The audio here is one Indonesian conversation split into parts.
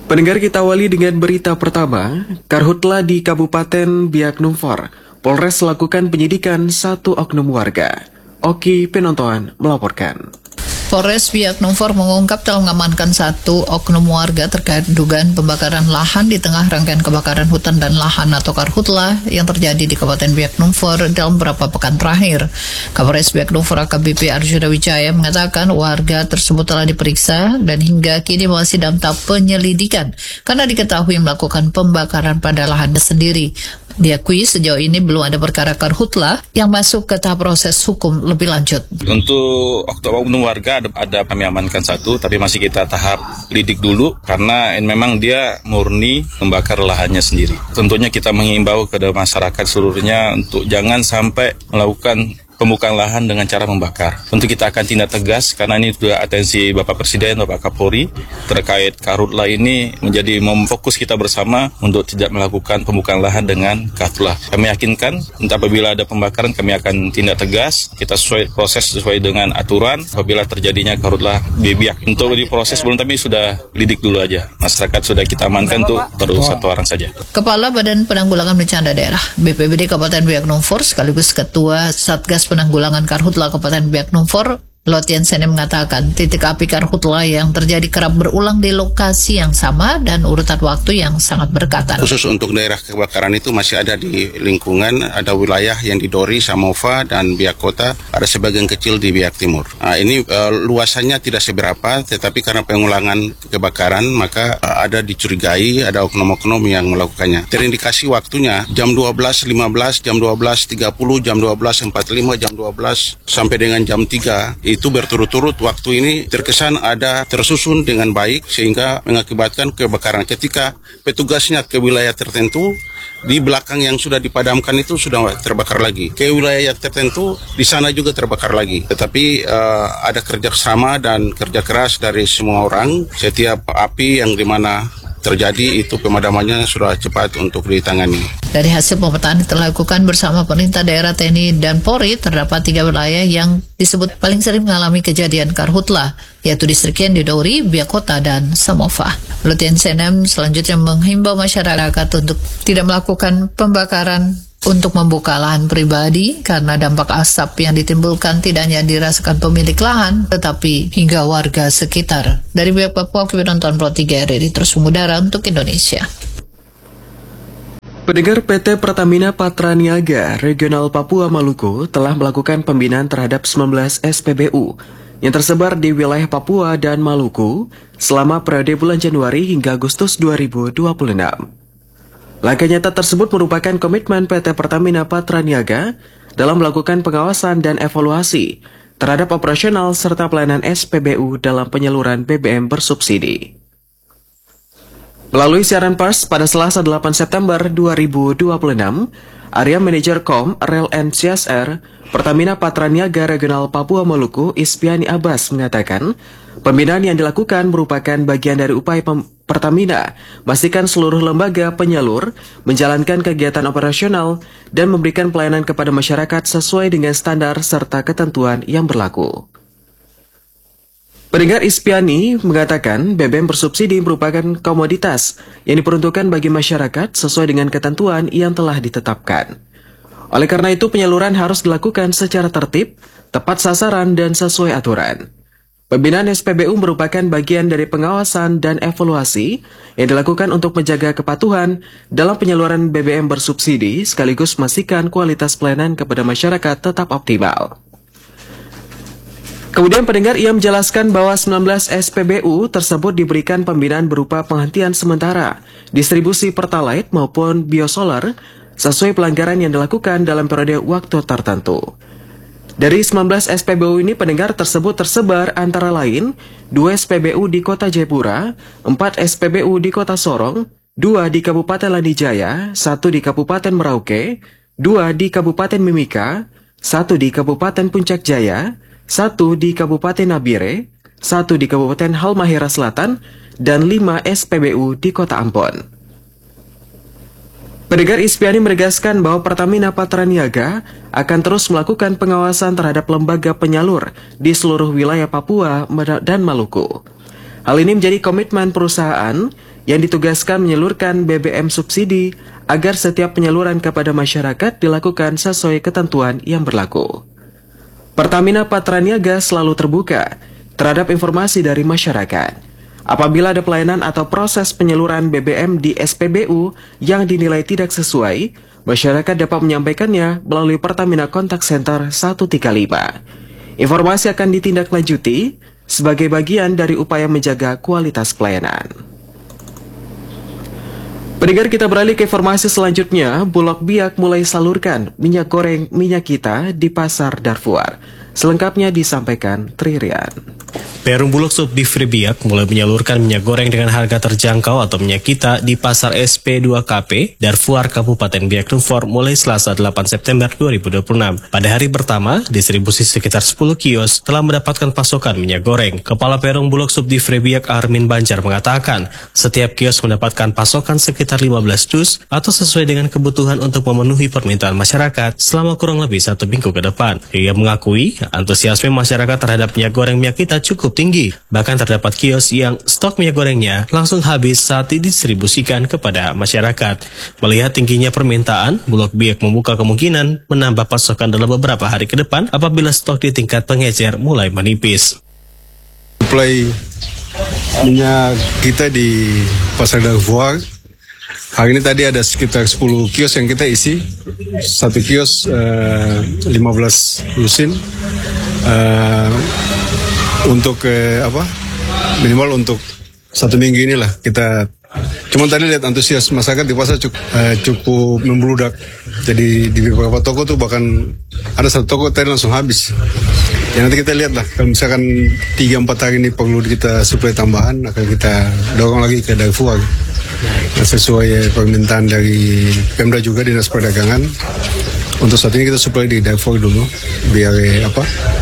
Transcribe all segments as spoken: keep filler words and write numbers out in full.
Pendengar, kita awali dengan berita pertama. Karhutla di Kabupaten Biak Numfor, Polres lakukan penyidikan satu oknum warga. Oki Penonton melaporkan. Polres Biak Numfor mengungkap telah mengamankan satu oknum warga terkait dugaan pembakaran lahan di tengah rangkaian kebakaran hutan dan lahan atau karhutla yang terjadi di Kabupaten Biak Numfor dalam beberapa pekan terakhir. Kapolres Biak Numfor A K B P Arjuna Wijaya mengatakan warga tersebut telah diperiksa dan hingga kini masih dalam tahap penyelidikan karena diketahui melakukan pembakaran pada lahannya sendiri. Diakui sejauh ini belum ada perkara karhutla yang masuk ke tahap proses hukum lebih lanjut. Untuk oknum warga ada, ada kami amankan satu, tapi masih kita tahap lidik dulu karena memang dia murni membakar lahannya sendiri. Tentunya kita mengimbau kepada masyarakat seluruhnya untuk jangan sampai melakukan pembukaan lahan dengan cara membakar. Tentu kita akan tindak tegas karena ini sudah atensi Bapak Presiden, Bapak Kapolri terkait karhutla ini menjadi memfokus kita bersama untuk tidak melakukan pembukaan lahan dengan karhutla. Kami yakinkan entah apabila ada pembakaran kami akan tindak tegas, kita sesuai proses sesuai dengan aturan apabila terjadinya karhutla di Biak. Untuk di proses sebelum kami sudah lidik dulu aja. Masyarakat sudah kita amankan tuh baru satu orang saja. Kepala Badan Penanggulangan Bencana Daerah B P B D Kabupaten Biak Numfor sekaligus Ketua Satgas Penanggulangan Karhutla Kabupaten Biak Numfor, Lotien Sene mengatakan titik api karhutla yang terjadi kerap berulang di lokasi yang sama dan urutan waktu yang sangat berdekatan. Khusus untuk daerah kebakaran itu masih ada di lingkungan, ada wilayah yang di Dori, Samova, dan Biak Kota, ada sebagian kecil di Biak Timur. Nah, ini uh, luasannya tidak seberapa, tetapi karena pengulangan kebakaran maka uh, ada dicurigai, ada oknum-oknum yang melakukannya. Terindikasi waktunya jam dua belas lima belas, jam dua belas tiga puluh, jam dua belas empat puluh lima, jam dua belas sampai dengan jam tiga. Itu berturut-turut waktu ini terkesan ada tersusun dengan baik sehingga mengakibatkan kebakaran. Ketika petugasnya ke wilayah tertentu, di belakang yang sudah dipadamkan itu sudah terbakar lagi. Ke wilayah yang tertentu, di sana juga terbakar lagi. Tetapi uh, ada kerjasama dan kerja keras dari semua orang. Setiap api yang dimana terjadi itu pemadamannya sudah cepat untuk ditangani. Dari hasil pemetaan yang dilakukan bersama pemerintah daerah, T N I, dan Polri, terdapat tiga wilayah yang disebut paling sering mengalami kejadian karhutla, yaitu distrik yang di Dori, Biak Kota, dan Samova. Lutien Senem selanjutnya menghimbau masyarakat untuk tidak melakukan pembakaran untuk membuka lahan pribadi karena dampak asap yang ditimbulkan tidak hanya dirasakan pemilik lahan tetapi hingga warga sekitar. Dari Biak Papua, Penonton Pro tiga R R I terus mengudara untuk Indonesia. Pendengar, P T Pertamina Patraniaga Regional Papua Maluku telah melakukan pembinaan terhadap sembilan belas S P B U yang tersebar di wilayah Papua dan Maluku selama periode bulan Januari hingga Agustus dua ribu dua puluh enam. Langkah nyata tersebut merupakan komitmen P T Pertamina Patraniaga dalam melakukan pengawasan dan evaluasi terhadap operasional serta pelayanan S P B U dalam penyaluran B B M bersubsidi. Melalui siaran pers pada Selasa delapan September dua ribu dua puluh enam, Area Manager Kom Rel and C S R Pertamina Patraniaga Regional Papua Maluku Ispiani Abbas mengatakan, pembinaan yang dilakukan merupakan bagian dari upaya Pertamina memastikan seluruh lembaga penyalur menjalankan kegiatan operasional dan memberikan pelayanan kepada masyarakat sesuai dengan standar serta ketentuan yang berlaku. Pendengar, Ispiani mengatakan B B M bersubsidi merupakan komoditas yang diperuntukkan bagi masyarakat sesuai dengan ketentuan yang telah ditetapkan. Oleh karena itu, penyaluran harus dilakukan secara tertib, tepat sasaran, dan sesuai aturan. Pembinaan S P B U merupakan bagian dari pengawasan dan evaluasi yang dilakukan untuk menjaga kepatuhan dalam penyaluran B B M bersubsidi sekaligus memastikan kualitas pelayanan kepada masyarakat tetap optimal. Kemudian pendengar, ia menjelaskan bahwa sembilan belas S P B U tersebut diberikan pembinaan berupa penghentian sementara distribusi Pertalite maupun biosolar sesuai pelanggaran yang dilakukan dalam periode waktu tertentu. Dari sembilan belas S P B U ini, pendengar, tersebut tersebar antara lain dua S P B U di Kota Jayapura, empat S P B U di Kota Sorong, dua di Kabupaten Lanijaya, satu di Kabupaten Merauke, dua di Kabupaten Mimika, satu di Kabupaten Puncak Jaya, satu di Kabupaten Nabire, satu di Kabupaten Halmahera Selatan, dan lima S P B U di Kota Ambon. Pendengar, Ispiani menegaskan bahwa Pertamina Patraniaga akan terus melakukan pengawasan terhadap lembaga penyalur di seluruh wilayah Papua dan Maluku. Hal ini menjadi komitmen perusahaan yang ditugaskan menyalurkan B B M subsidi agar setiap penyaluran kepada masyarakat dilakukan sesuai ketentuan yang berlaku. Pertamina Patraniaga selalu terbuka terhadap informasi dari masyarakat. Apabila ada pelayanan atau proses penyaluran B B M di S P B U yang dinilai tidak sesuai, masyarakat dapat menyampaikannya melalui Pertamina Contact Center satu tiga lima. Informasi akan ditindaklanjuti sebagai bagian dari upaya menjaga kualitas pelayanan. Pendengar, kita beralih ke informasi selanjutnya. Bulog Biak mulai salurkan minyak goreng minyak kita di pasar Darfur. Selengkapnya disampaikan Tririan. Perum Bulog Subdivri Biak mulai menyalurkan minyak goreng dengan harga terjangkau atau minyak kita di pasar S P dua K P Darfur Kabupaten Biak Numfor mulai Selasa delapan September dua ribu dua puluh enam. Pada hari pertama, distribusi sekitar sepuluh kios telah mendapatkan pasokan minyak goreng. Kepala Perum Bulog Subdivri Biak Armin Banjar mengatakan, setiap kios mendapatkan pasokan sekitar lima belas dus atau sesuai dengan kebutuhan untuk memenuhi permintaan masyarakat selama kurang lebih satu minggu ke depan. Ia mengakui antusiasme masyarakat terhadap minyak goreng minyak kita cukup tinggi. Bahkan terdapat kios yang stok minyak gorengnya langsung habis saat didistribusikan kepada masyarakat. Melihat tingginya permintaan, Bulog Biak membuka kemungkinan menambah pasokan dalam beberapa hari ke depan apabila stok di tingkat pengecer mulai menipis. Suplai minyak kita di pasar Darfur hari ini tadi ada sekitar sepuluh kios yang kita isi. Satu kios uh, lima belas lusin uh, untuk uh, apa minimal untuk satu minggu inilah kita. Cuman tadi lihat antusias masyarakat di pasar cukup, uh, cukup membludak. Jadi di beberapa toko tuh bahkan ada satu toko tadi langsung habis. Ya nanti kita lihat lah, kalau misalkan tiga empat hari ini perlu kita suplai tambahan, akan kita dorong lagi ke Darfur. Sesuai permintaan dari Pemda juga, Dinas Perdagangan. Untuk saat ini kita suplai di Darfur dulu, biar apa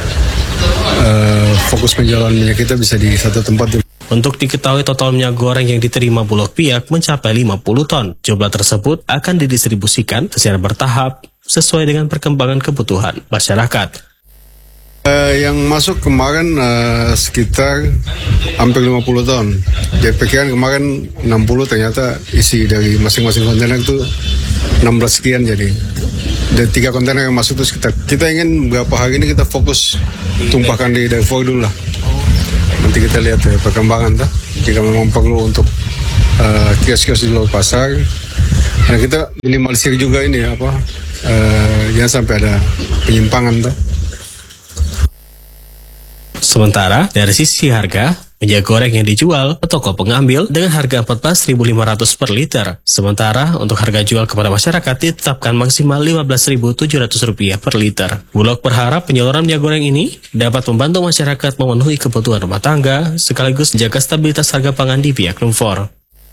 uh, fokus penjualan minyak kita bisa di satu tempat. Untuk diketahui total minyak goreng yang diterima Bulog Biak mencapai lima puluh ton. Jumlah tersebut akan didistribusikan secara bertahap sesuai dengan perkembangan kebutuhan masyarakat. Uh, yang masuk kemarin uh, sekitar hampir lima puluh ton. Jadi perkiraan kemarin enam puluh, ternyata isi dari masing-masing kontainer itu enam belas sekian jadi. Dan tiga kontainer yang masuk itu sekitar. Kita ingin beberapa hari ini kita fokus tumpahkan di Darfur dulu lah. Nanti kita lihat ya, perkembangan tak. Jika memang perlu untuk uh, kios-kios di luar pasar. Nah kita minimalisir juga ini apa, uh, jangan sampai ada penyimpangan tak. Sementara dari sisi harga, minyak goreng yang dijual ke toko pengambil dengan harga empat belas ribu lima ratus per liter. Sementara untuk harga jual kepada masyarakat ditetapkan maksimal lima belas ribu tujuh ratus rupiah per liter. Bulog berharap penyaluran minyak goreng ini dapat membantu masyarakat memenuhi kebutuhan rumah tangga sekaligus menjaga stabilitas harga pangan di Biak Numfor.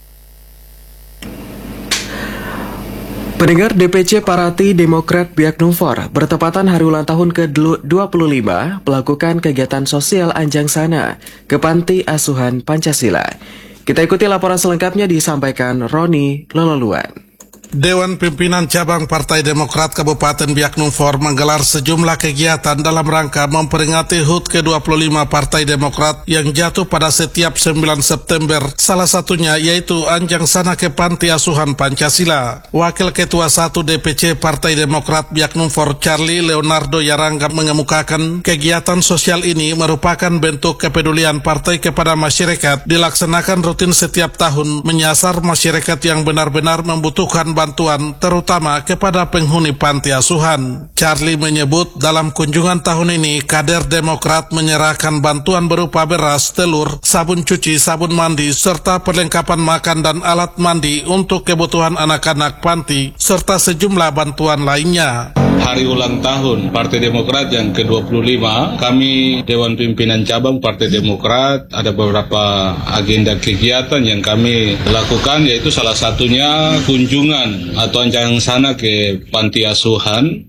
Pendengar, D P C Partai Demokrat Biak Numfor bertepatan hari ulang tahun ke dua puluh lima melakukan kegiatan sosial Anjang Sana ke Panti Asuhan Pancasila. Kita ikuti laporan selengkapnya disampaikan Roni Lololuan. Dewan Pimpinan Cabang Partai Demokrat Kabupaten Biak Numfor menggelar sejumlah kegiatan dalam rangka memperingati H U T ke dua puluh lima Partai Demokrat yang jatuh pada setiap sembilan September. Salah satunya yaitu Anjang Sana ke Panti Asuhan Pancasila. Wakil Ketua satu D P C Partai Demokrat Biak Numfor Charlie Leonardo Yarangga mengemukakan kegiatan sosial ini merupakan bentuk kepedulian partai kepada masyarakat, dilaksanakan rutin setiap tahun menyasar masyarakat yang benar-benar membutuhkan bantuan terutama kepada penghuni panti asuhan. Charlie menyebut dalam kunjungan tahun ini kader Demokrat menyerahkan bantuan berupa beras, telur, sabun cuci, sabun mandi, serta perlengkapan makan dan alat mandi untuk kebutuhan anak-anak panti, serta sejumlah bantuan lainnya. Hari ulang tahun Partai Demokrat yang ke dua puluh lima, kami Dewan Pimpinan Cabang Partai Demokrat ada beberapa agenda kegiatan yang kami lakukan, yaitu salah satunya kunjungan atau Anjang Sana ke Panti Asuhan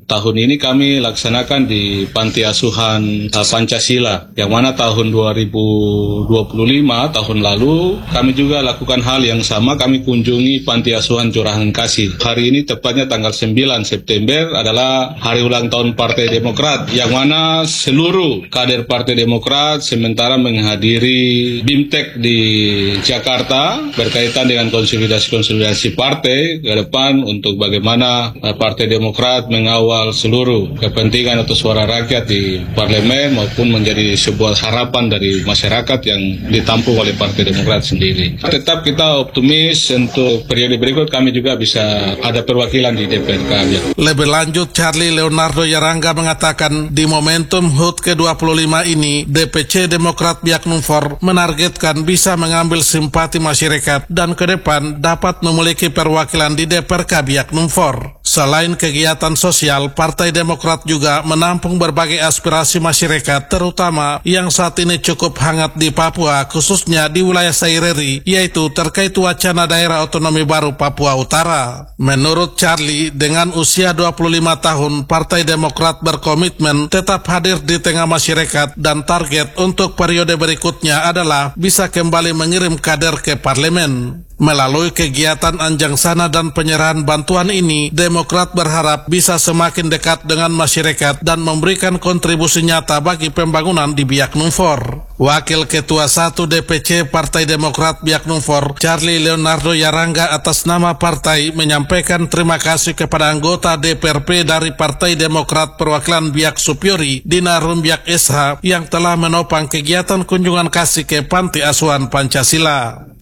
tahun ini kami laksanakan di Panti Asuhan Pancasila, yang mana tahun dua ribu dua puluh lima, tahun lalu, kami juga lakukan hal yang sama, kami kunjungi Panti Asuhan Curahan Kasih. Hari ini tepatnya tanggal sembilan September adalah hari ulang tahun Partai Demokrat, yang mana seluruh kader Partai Demokrat sementara menghadiri BIMTEK di Jakarta berkaitan dengan konsolidasi-konsolidasi partai ke depan untuk bagaimana Partai Demokrat mengawal seluruh kepentingan atau suara rakyat di parlemen maupun menjadi sebuah harapan dari masyarakat yang ditampung oleh Partai Demokrat sendiri. Tetap kita optimis untuk periode berikut kami juga bisa ada perwakilan di D P R K. Lebih lanjut, Charlie Leonardo Yarangga mengatakan di momentum H U T ke dua puluh lima ini D P C Demokrat Biak Numfor menargetkan bisa mengambil simpati masyarakat dan ke depan dapat memiliki perwakilan di D P R K Biak Numfor. Selain kegiatan sosial, Partai Demokrat juga menampung berbagai aspirasi masyarakat, terutama yang saat ini cukup hangat di Papua, khususnya di wilayah Saireri, yaitu terkait wacana daerah otonomi baru Papua Utara. Menurut Charlie, dengan usia dua puluh lima tahun, Partai Demokrat berkomitmen tetap hadir di tengah masyarakat dan target untuk periode berikutnya adalah bisa kembali mengirim kader ke parlemen. Melalui kegiatan anjang sana dan penyerahan bantuan ini, Demokrat berharap bisa semakin dekat dengan masyarakat dan memberikan kontribusi nyata bagi pembangunan di Biak Numfor. Wakil Ketua satu D P C Partai Demokrat Biak Numfor, Charlie Leonardo Yarangga atas nama partai menyampaikan terima kasih kepada anggota D P R P dari Partai Demokrat perwakilan Biak Supiori di Narum Biak S H yang telah menopang kegiatan kunjungan kasih ke Panti Asuhan Pancasila.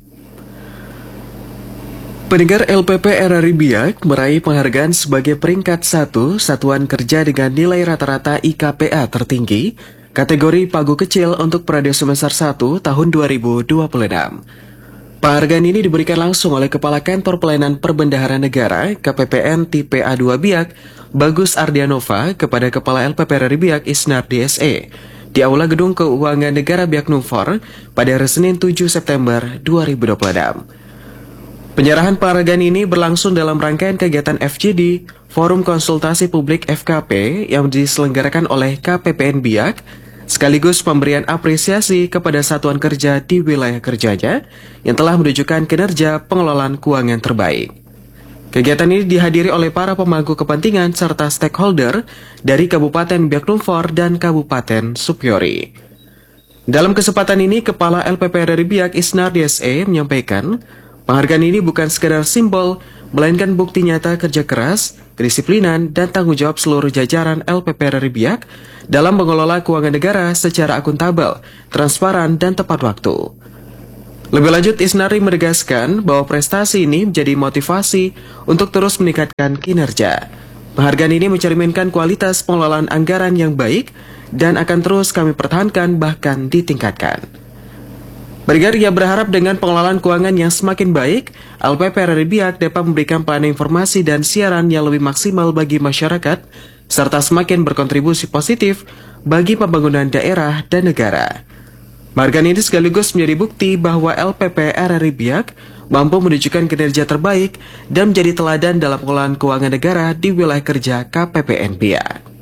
Pendengar, L P P R R I Biak meraih penghargaan sebagai peringkat satu satuan kerja dengan nilai rata-rata I K P A tertinggi kategori pagu kecil untuk periode semester satu tahun dua ribu dua puluh enam. Penghargaan ini diberikan langsung oleh Kepala Kantor Pelayanan Perbendaharaan Negara K P P N Tipe A dua Biak, Bagus Ardianova, kepada Kepala L P P R R I Biak Isnar D S E di Aula Gedung Keuangan Negara Biak Numfor pada hari Senin tujuh September dua ribu dua puluh enam. Penyerahan penghargaan ini berlangsung dalam rangkaian kegiatan F G D, Forum Konsultasi Publik F K P yang diselenggarakan oleh K P P N Biak, sekaligus pemberian apresiasi kepada satuan kerja di wilayah kerjanya yang telah menunjukkan kinerja pengelolaan keuangan terbaik. Kegiatan ini dihadiri oleh para pemangku kepentingan serta stakeholder dari Kabupaten Biak Numfor dan Kabupaten Supiori. Dalam kesempatan ini, Kepala L P P R R I Biak Isnar D S E menyampaikan, penghargaan ini bukan sekedar simbol, melainkan bukti nyata kerja keras, kedisiplinan, dan tanggung jawab seluruh jajaran L P P R R I Biak dalam mengelola keuangan negara secara akuntabel, transparan, dan tepat waktu. Lebih lanjut, Isnari menegaskan bahwa prestasi ini menjadi motivasi untuk terus meningkatkan kinerja. Penghargaan ini mencerminkan kualitas pengelolaan anggaran yang baik dan akan terus kami pertahankan bahkan ditingkatkan. Bergar ia berharap dengan pengelolaan keuangan yang semakin baik, L P P R R I Biak dapat memberikan pelayanan informasi dan siaran yang lebih maksimal bagi masyarakat, serta semakin berkontribusi positif bagi pembangunan daerah dan negara. Penghargaan ini sekaligus menjadi bukti bahwa L P P R R I Biak mampu menunjukkan kinerja terbaik dan menjadi teladan dalam pengelolaan keuangan negara di wilayah kerja K P P N Biak.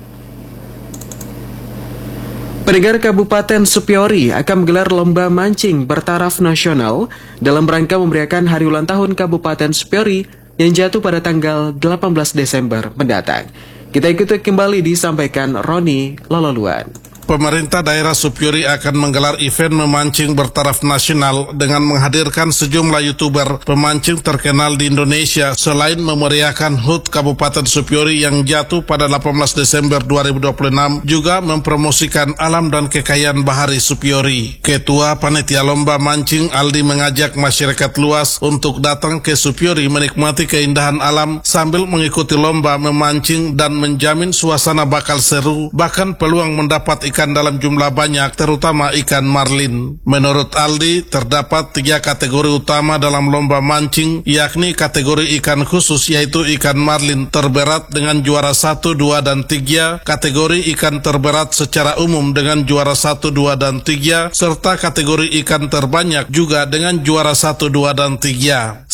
Pendengar, Kabupaten Supiori akan menggelar lomba mancing bertaraf nasional dalam rangka memeriahkan hari ulang tahun Kabupaten Supiori yang jatuh pada tanggal delapan belas Desember mendatang. Kita ikuti kembali disampaikan Roni Lololuan. Pemerintah daerah Supiori akan menggelar event memancing bertaraf nasional dengan menghadirkan sejumlah YouTuber pemancing terkenal di Indonesia selain memeriahkan H U T Kabupaten Supiori yang jatuh pada delapan belas Desember dua ribu dua puluh enam, juga mempromosikan alam dan kekayaan bahari Supiori. Ketua Panitia Lomba Mancing Aldi mengajak masyarakat luas untuk datang ke Supiori menikmati keindahan alam sambil mengikuti lomba memancing dan menjamin suasana bakal seru, bahkan peluang mendapat ikan ikan dalam jumlah banyak, terutama ikan marlin. Menurut Aldi, terdapat tiga kategori utama dalam lomba mancing, yakni kategori ikan khusus yaitu ikan marlin terberat dengan juara satu, dua, dan tiga, kategori ikan terberat secara umum dengan juara satu, dua, dan tiga, serta kategori ikan terbanyak juga dengan juara satu, dua, dan tiga.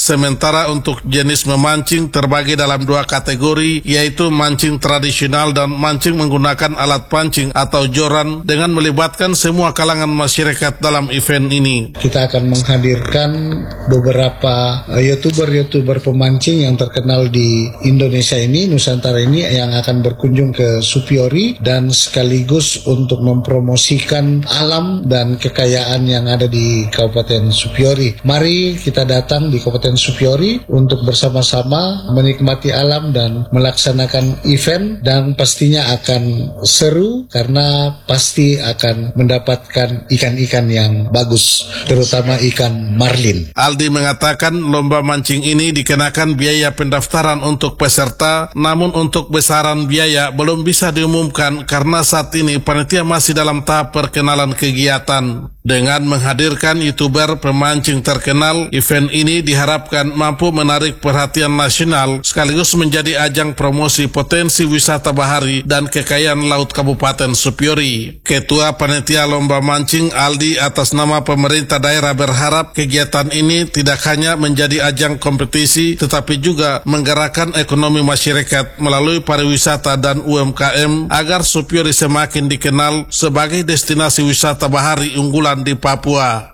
Sementara untuk jenis memancing terbagi dalam dua kategori, yaitu mancing tradisional dan mancing menggunakan alat pancing atau joran dengan melibatkan semua kalangan masyarakat dalam event ini. Kita akan menghadirkan beberapa youtuber-youtuber pemancing yang terkenal di Indonesia ini, Nusantara ini, yang akan berkunjung ke Supiori dan sekaligus untuk mempromosikan alam dan kekayaan yang ada di Kabupaten Supiori. Mari kita datang di Kabupaten Supiori untuk bersama-sama menikmati alam dan melaksanakan event, dan pastinya akan seru karena pasti akan mendapatkan ikan-ikan yang bagus, terutama ikan marlin. Aldi mengatakan lomba mancing ini dikenakan biaya pendaftaran untuk peserta, namun untuk besaran biaya belum bisa diumumkan karena saat ini panitia masih dalam tahap perkenalan kegiatan. Dengan menghadirkan youtuber pemancing terkenal, event ini diharapkan mampu menarik perhatian nasional sekaligus menjadi ajang promosi potensi wisata bahari dan kekayaan laut Kabupaten Supiori. Ketua Panitia Lomba Mancing Aldi atas nama pemerintah daerah berharap kegiatan ini tidak hanya menjadi ajang kompetisi tetapi juga menggerakkan ekonomi masyarakat melalui pariwisata dan U M K M agar Supiori semakin dikenal sebagai destinasi wisata bahari unggulan di Papua.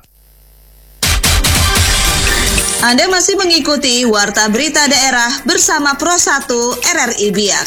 Anda masih mengikuti Warta Berita Daerah bersama Pro satu R R I Biak.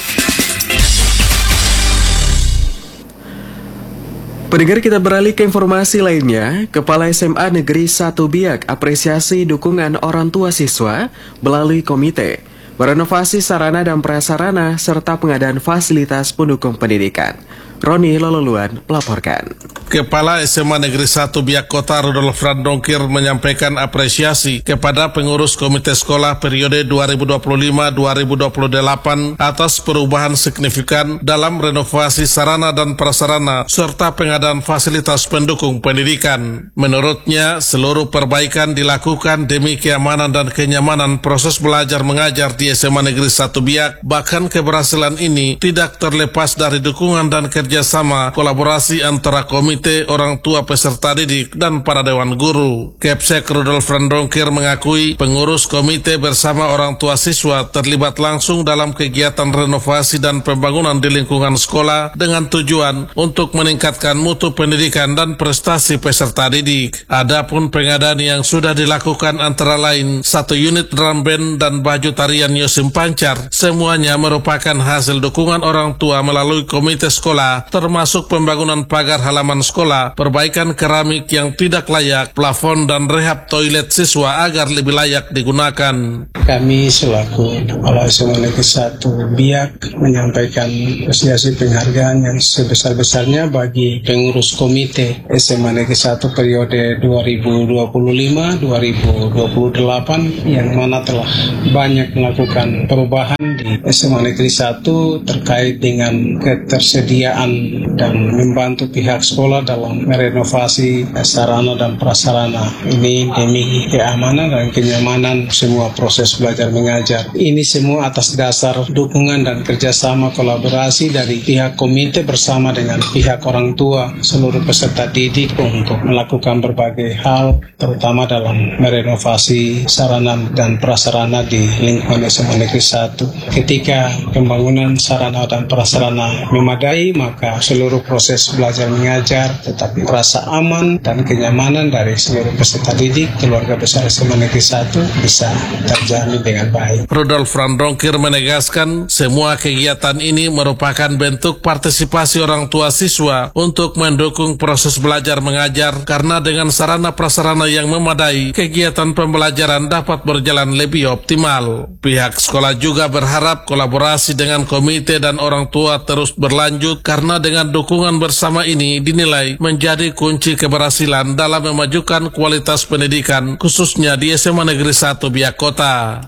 Pendengar, kita beralih ke informasi lainnya. Kepala S M A Negeri satu Biak apresiasi dukungan orang tua siswa melalui komite merenovasi sarana dan prasarana serta pengadaan fasilitas pendukung pendidikan. Roni Lololuan melaporkan. Kepala S M A Negeri satu Biak Kota Rudolf Randongkir menyampaikan apresiasi kepada pengurus komite sekolah periode dua ribu dua puluh lima sampai dua ribu dua puluh delapan atas perubahan signifikan dalam renovasi sarana dan prasarana serta pengadaan fasilitas pendukung pendidikan. Menurutnya, seluruh perbaikan dilakukan demi keamanan dan kenyamanan proses belajar mengajar di S M A Negeri satu Biak. Bahkan keberhasilan ini tidak terlepas dari dukungan dan kerjasama kolaborasi antara komite orang tua peserta didik dan para dewan guru. Kepsek Rudolf Randongkir mengakui pengurus komite bersama orang tua siswa terlibat langsung dalam kegiatan renovasi dan pembangunan di lingkungan sekolah dengan tujuan untuk meningkatkan mutu pendidikan dan prestasi peserta didik. Adapun pengadaan yang sudah dilakukan antara lain satu unit drum band dan baju tarian Yosim Pancar, semuanya merupakan hasil dukungan orang tua melalui komite sekolah, termasuk pembangunan pagar halaman sekolah, perbaikan keramik yang tidak layak, plafon dan rehab toilet siswa agar lebih layak digunakan. Kami selaku Kepala S M A Negeri satu Biak menyampaikan apresiasi penghargaan yang sebesar-besarnya bagi pengurus komite S M A Negeri satu periode dua ribu dua puluh lima sampai dua ribu dua puluh delapan yang mana telah banyak melakukan perubahan di S M A Negeri satu terkait dengan ketersediaan dan membantu pihak sekolah dalam merenovasi sarana dan prasarana ini demi keamanan dan kenyamanan semua proses belajar mengajar. Ini semua atas dasar dukungan dan kerjasama kolaborasi dari pihak komite bersama dengan pihak orang tua seluruh peserta didik untuk melakukan berbagai hal, terutama dalam merenovasi sarana dan prasarana di lingkungan S M A Negeri satu. Ketika pembangunan sarana dan prasarana memadai, maka seluruh proses belajar mengajar tetapi rasa aman dan kenyamanan dari seluruh peserta didik keluarga besar S M A Negeri satu bisa terjamin dengan baik. Rudolf Randongkir menegaskan semua kegiatan ini merupakan bentuk partisipasi orang tua siswa untuk mendukung proses belajar mengajar karena dengan sarana prasarana yang memadai, kegiatan pembelajaran dapat berjalan lebih optimal. Pihak sekolah juga berharap kolaborasi dengan komite dan orang tua terus berlanjut karena dengan dukungan bersama ini dinilai menjadi kunci keberhasilan dalam memajukan kualitas pendidikan khususnya di S M A Negeri satu Biak Kota.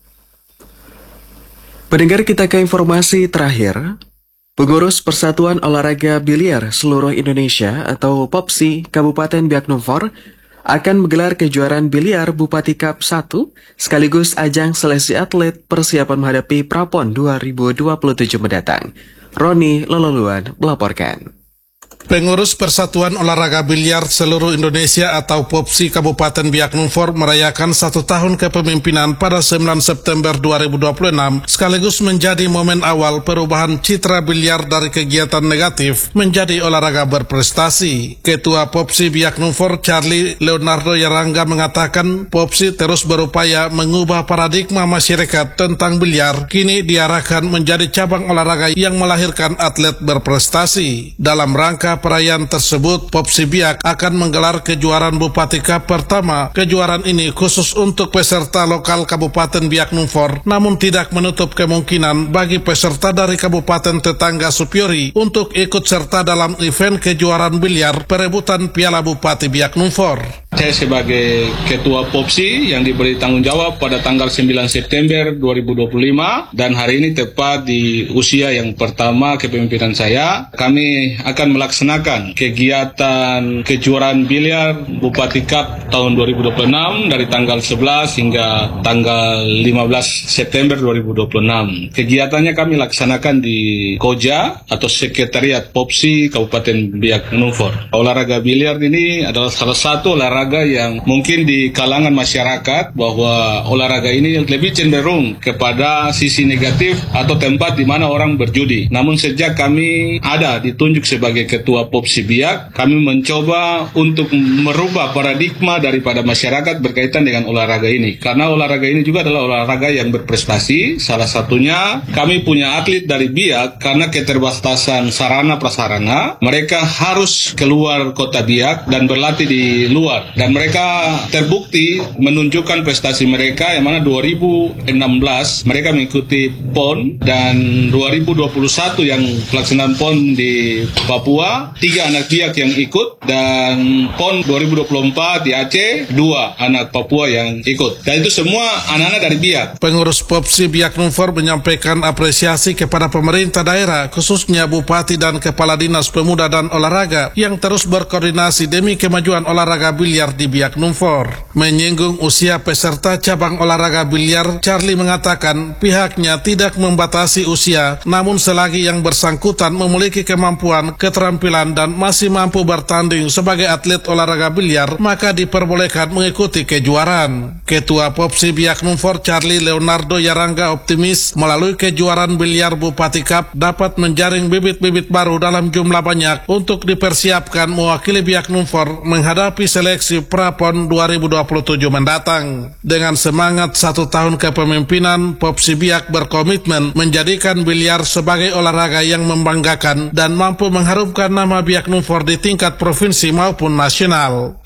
Pendengar, kita ke informasi terakhir. Pengurus Persatuan Olahraga Biliar Seluruh Indonesia atau Popsi Kabupaten Biak Numfor akan menggelar kejuaraan biliar Bupati Cup satu sekaligus ajang seleksi atlet persiapan menghadapi Prapon dua ribu dua puluh tujuh mendatang. Roni Lololuan melaporkan. Pengurus Persatuan Olahraga Biliar Seluruh Indonesia atau Popsi Kabupaten Biak Numfor merayakan satu tahun kepemimpinan pada sembilan September dua ribu dua puluh enam sekaligus menjadi momen awal perubahan citra biliar dari kegiatan negatif menjadi olahraga berprestasi. Ketua Popsi Biak Numfor Charlie Leonardo Yarangga mengatakan Popsi terus berupaya mengubah paradigma masyarakat tentang biliar, kini diarahkan menjadi cabang olahraga yang melahirkan atlet berprestasi. Dalam rangka perayaan tersebut, Popsi Biak akan menggelar kejuaraan Bupati Cup pertama. Kejuaraan ini khusus untuk peserta lokal Kabupaten Biak Numfor, namun tidak menutup kemungkinan bagi peserta dari kabupaten tetangga Supiori untuk ikut serta dalam event kejuaraan biliar perebutan Piala Bupati Biak Numfor. Saya sebagai Ketua Popsi yang diberi tanggung jawab pada tanggal sembilan September dua ribu dua puluh lima dan hari ini tepat di usia yang pertama kepemimpinan saya, kami akan melaksanakan kegiatan kejuaraan biliar Bupati Cup tahun dua ribu dua puluh enam dari tanggal sebelas hingga tanggal lima belas September dua ribu dua puluh enam. Kegiatannya kami laksanakan di Koja atau Sekretariat Popsi Kabupaten Biak Numfor. Olahraga biliar ini adalah salah satu olahraga yang mungkin di kalangan masyarakat bahwa olahraga ini lebih cenderung kepada sisi negatif atau tempat di mana orang berjudi. Namun sejak kami ada ditunjuk sebagai Ketua Popsi Biak, kami mencoba untuk merubah paradigma daripada masyarakat berkaitan dengan olahraga ini. Karena olahraga ini juga adalah olahraga yang berprestasi. Salah satunya kami punya atlet dari Biak karena keterbatasan sarana prasarana. Mereka harus keluar kota Biak dan berlatih di luar. Dan mereka terbukti menunjukkan prestasi mereka yang mana dua ribu enam belas mereka mengikuti P O N dan dua ribu dua puluh satu yang pelaksanaan P O N di Papua, tiga anak Biak yang ikut, dan P O N dua ribu dua puluh empat di Aceh, dua anak Papua yang ikut. Dan itu semua anak-anak dari Biak. Pengurus Popsi Biak Numfor menyampaikan apresiasi kepada pemerintah daerah, khususnya Bupati dan Kepala Dinas Pemuda dan Olahraga yang terus berkoordinasi demi kemajuan olahraga biliar di Biak Numfor. Menyinggung usia peserta cabang olahraga biliar, Charlie mengatakan pihaknya tidak membatasi usia, namun selagi yang bersangkutan memiliki kemampuan, keterampilan, dan masih mampu bertanding sebagai atlet olahraga biliar, maka diperbolehkan mengikuti kejuaraan. Ketua Popsi Biak Numfor Charlie Leonardo Yarangga optimis melalui kejuaraan biliar Bupati Cup dapat menjaring bibit-bibit baru dalam jumlah banyak untuk dipersiapkan mewakili Biak Numfor menghadapi seleksi Prapon dua ribu dua puluh tujuh mendatang. Dengan semangat satu tahun kepemimpinan, Popsi Biak berkomitmen menjadikan biliar sebagai olahraga yang membanggakan dan mampu mengharumkan nama Biak Numfor di tingkat provinsi maupun nasional.